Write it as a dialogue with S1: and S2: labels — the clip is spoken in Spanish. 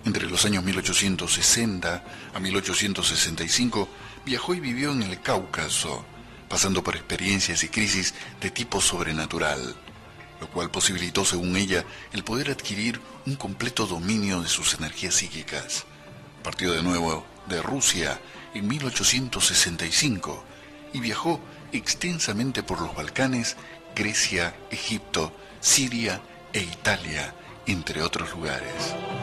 S1: Entre los años 1860 a 1865 viajó y vivió en el Cáucaso, pasando por experiencias y crisis de tipo sobrenatural, lo cual posibilitó, según ella, el poder adquirir un completo dominio de sus energías psíquicas. Partió de nuevo de Rusia en 1865 y viajó extensamente por los Balcanes, Grecia, Egipto, Siria e Italia, entre otros lugares.